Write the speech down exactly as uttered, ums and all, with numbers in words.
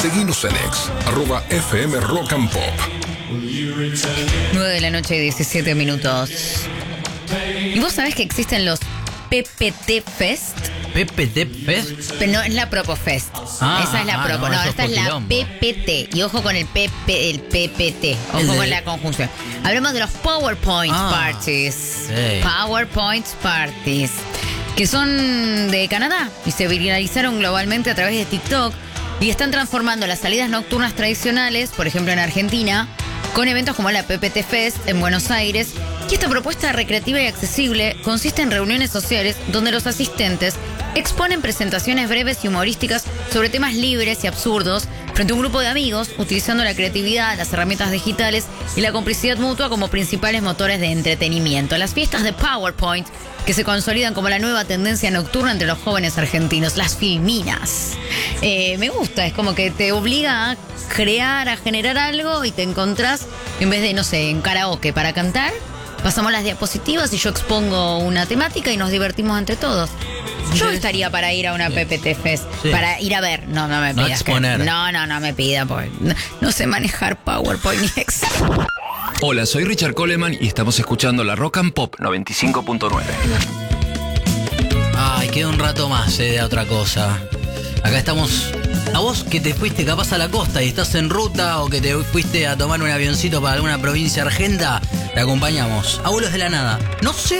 Seguinos en ex, arroba F M Rock and Pop. nueve de la noche y diecisiete minutos. ¿Y vos sabés que existen los P P T Fest? ¿P P T Fest? Pero no es la Propo Fest. Ah, Esa es la ah, Propo. no, No, eso esta fue es la quilombo. P P T. Y ojo con el P P, el P P T. Ojo El de- con la conjunción. Hablemos de los PowerPoint Ah, Parties. sí. PowerPoint Parties. Que son de Canadá y se viralizaron globalmente a través de TikTok. Y están transformando las salidas nocturnas tradicionales, por ejemplo en Argentina, con eventos como la P P T Fest en Buenos Aires. Y esta propuesta recreativa y accesible consiste en reuniones sociales donde los asistentes exponen presentaciones breves y humorísticas sobre temas libres y absurdos frente a un grupo de amigos, utilizando la creatividad, las herramientas digitales y la complicidad mutua como principales motores de entretenimiento. Las fiestas de PowerPoint, que se consolidan como la nueva tendencia nocturna entre los jóvenes argentinos, las filminas. Eh, me gusta, es como que te obliga a crear, a generar algo y te encontrás, en vez de, no sé, en karaoke para cantar, pasamos las diapositivas y yo expongo una temática y nos divertimos entre todos. Yo estaría para ir a una P P T Fest, Sí. para ir a ver. No, no me No pidas. que- exponer. no, no, no me pida, porque no, no sé manejar PowerPoint ni Excel. Hola, soy Richard Coleman y estamos escuchando la Rock and Pop noventa y cinco punto nueve. Ay, queda un rato más eh, de otra cosa. Acá estamos. A vos que te fuiste capaz a la costa y estás en ruta o que te fuiste a tomar un avioncito para alguna provincia argenta, te acompañamos. Abuelos de la nada. No sé